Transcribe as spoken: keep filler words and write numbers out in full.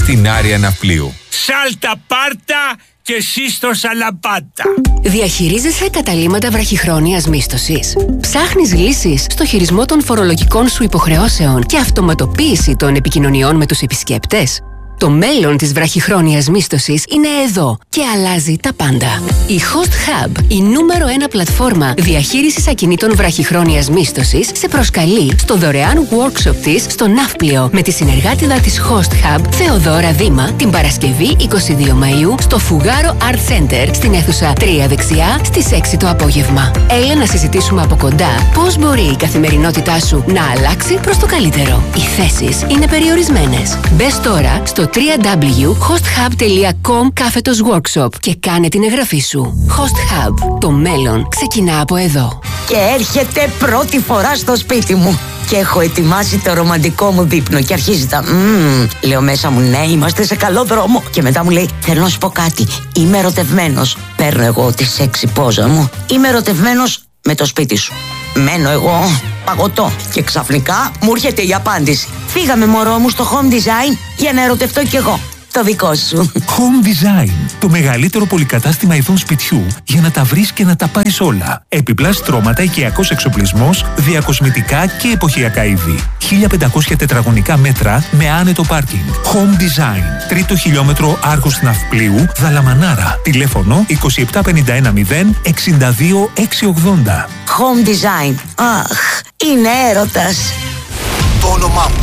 στην Άρια Ναυπλίου. Σάλτα πάρτα και εσύ στο σαλαπάτα. Διαχειρίζεσαι καταλύματα βραχυχρόνιας μίσθωσης? Ψάχνεις λύσεις στο χειρισμό των φορολογικών σου υποχρεώσεων και αυτοματοποίηση των επικοινωνιών με τους επισκέπτες? Το μέλλον της βραχυχρόνιας μίσθωσης είναι εδώ και αλλάζει τα πάντα. Η Host Hub, η νούμερο ένα πλατφόρμα διαχείρισης ακινήτων βραχυχρόνιας μίσθωσης, σε προσκαλεί στο δωρεάν workshop της στο Ναύπλιο με τη συνεργάτηδα της Host Hub Θεοδώρα Δήμα την Παρασκευή είκοσι δύο Μαΐου στο Φουγάρο Art Center στην αίθουσα τρία δεξιά στις έξι το απόγευμα. Έλα να συζητήσουμε από κοντά πώς μπορεί η καθημερινότητά σου να αλλάξει προς το καλύτερο. Οι θέσεις είναι περιορισμένες. Μπες τώρα στο double-u double-u double-u τελεία host hub τελεία com κάθετος workshop και κάνε την εγγραφή σου. Host Hub. Το μέλλον ξεκινά από εδώ. Και έρχεται πρώτη φορά στο σπίτι μου. Και έχω ετοιμάσει το ρομαντικό μου δείπνο. Και αρχίζει τα μμμ. Λέω μέσα μου, ναι, είμαστε σε καλό δρόμο. Και μετά μου λέει, θέλω να σου πω κάτι. Είμαι ερωτευμένος. Παίρνω εγώ τη σεξι πόζα μου. Είμαι ερωτευμένος με το σπίτι σου. Μένω εγώ παγωτό. Και ξαφνικά μου έρχεται η απάντηση. Φύγαμε μωρό μου στο Home Design για να ερωτευτώ κι εγώ. Το δικό σου. Home Design. Το μεγαλύτερο πολυκατάστημα ειδών σπιτιού για να τα βρεις και να τα πάρεις όλα. Επιπλά στρώματα, οικιακός εξοπλισμός, διακοσμητικά και εποχιακά είδη. χίλια πεντακόσια τετραγωνικά μέτρα με άνετο πάρκινγκ. Home Design. Τρίτο χιλιόμετρο Άργος Ναυπλίου, Δαλαμανάρα. Τηλέφωνο είκοσι επτά πενήντα ένα μηδέν εξήντα δύο εξακόσια ογδόντα. Home Design. Αχ, είναι έρωτας. Το όνομά μου.